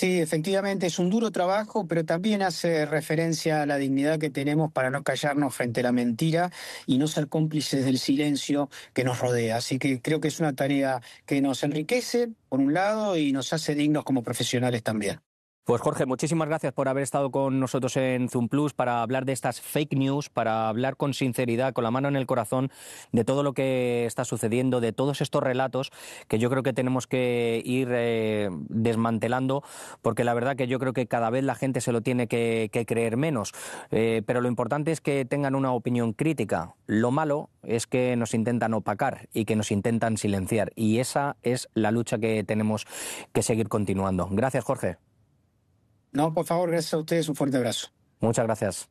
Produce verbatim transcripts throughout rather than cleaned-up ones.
Sí, efectivamente es un duro trabajo, pero también hace referencia a la dignidad que tenemos para no callarnos frente a la mentira y no ser cómplices del silencio que nos rodea. Así que creo que es una tarea que nos enriquece, por un lado, y nos hace dignos como profesionales también. Pues Jorge, muchísimas gracias por haber estado con nosotros en Zoom Plus para hablar de estas fake news, para hablar con sinceridad, con la mano en el corazón, de todo lo que está sucediendo, de todos estos relatos que yo creo que tenemos que ir eh, desmantelando, porque la verdad que yo creo que cada vez la gente se lo tiene que, que creer menos. Eh, pero lo importante es que tengan una opinión crítica. Lo malo es que nos intentan opacar y que nos intentan silenciar. Y esa es la lucha que tenemos que seguir continuando. Gracias, Jorge. No, por favor, gracias a ustedes, un fuerte abrazo. Muchas gracias.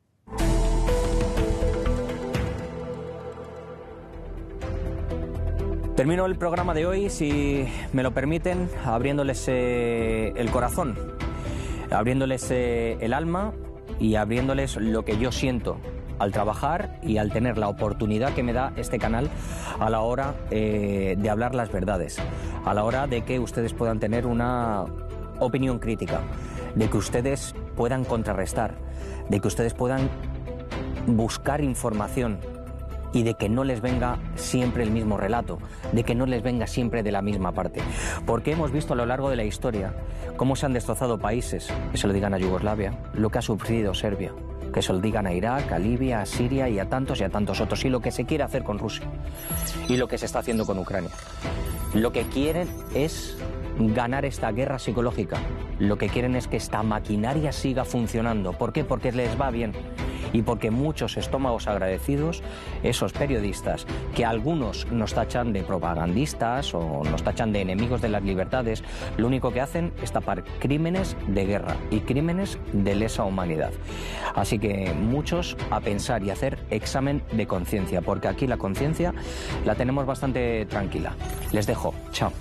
Termino el programa de hoy, si me lo permiten, abriéndoles eh, el corazón, abriéndoles eh, el alma y abriéndoles lo que yo siento al trabajar y al tener la oportunidad que me da este canal a la hora eh, de hablar las verdades, a la hora de que ustedes puedan tener una opinión crítica, de que ustedes puedan contrarrestar, de que ustedes puedan buscar información y de que no les venga siempre el mismo relato, de que no les venga siempre de la misma parte. Porque hemos visto a lo largo de la historia cómo se han destrozado países, que se lo digan a Yugoslavia, lo que ha sufrido Serbia, que se lo digan a Irak, a Libia, a Siria y a tantos y a tantos otros, y lo que se quiere hacer con Rusia y lo que se está haciendo con Ucrania. Lo que quieren es ganar esta guerra psicológica. Lo que quieren es que esta maquinaria siga funcionando. ¿Por qué? Porque les va bien. Y porque muchos estómagos agradecidos, esos periodistas, que algunos nos tachan de propagandistas o nos tachan de enemigos de las libertades, lo único que hacen es tapar crímenes de guerra y crímenes de lesa humanidad. Así que muchos a pensar y hacer examen de conciencia, porque aquí la conciencia la tenemos bastante tranquila. Les dejo. Chao.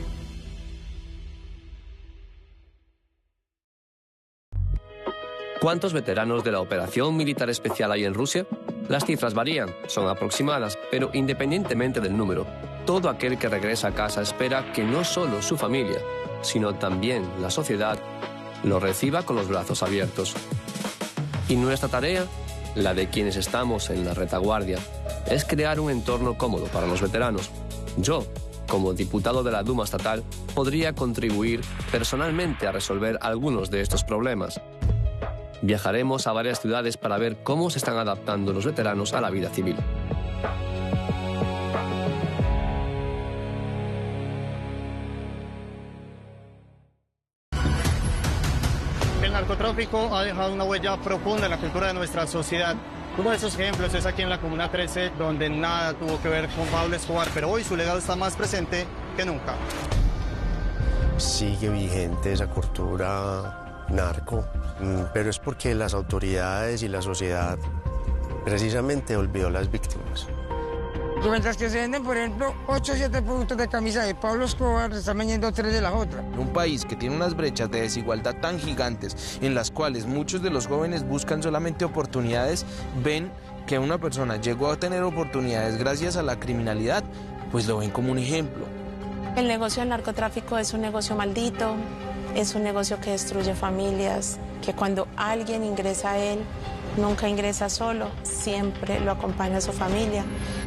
¿Cuántos veteranos de la operación militar especial hay en Rusia? Las cifras varían, son aproximadas, pero independientemente del número, todo aquel que regresa a casa espera que no solo su familia, sino también la sociedad, lo reciba con los brazos abiertos. Y nuestra tarea, la de quienes estamos en la retaguardia, es crear un entorno cómodo para los veteranos. Yo, como diputado de la Duma estatal, podría contribuir personalmente a resolver algunos de estos problemas. Viajaremos a varias ciudades para ver cómo se están adaptando los veteranos a la vida civil. El narcotráfico ha dejado una huella profunda en la cultura de nuestra sociedad. Uno de esos ejemplos es aquí en la Comuna trece, donde nada tuvo que ver con Pablo Escobar, pero hoy su legado está más presente que nunca. Sigue vigente esa cultura narco, pero es porque las autoridades y la sociedad precisamente olvidó las víctimas. Mientras que se venden, por ejemplo, ocho o siete productos de camisa de Pablo Escobar, se están vendiendo tres de las otras. Un país que tiene unas brechas de desigualdad tan gigantes, en las cuales muchos de los jóvenes buscan solamente oportunidades, ven que una persona llegó a tener oportunidades gracias a la criminalidad, pues lo ven como un ejemplo. El negocio del narcotráfico es un negocio maldito, es un negocio que destruye familias, que cuando alguien ingresa a él, nunca ingresa solo, siempre lo acompaña a su familia.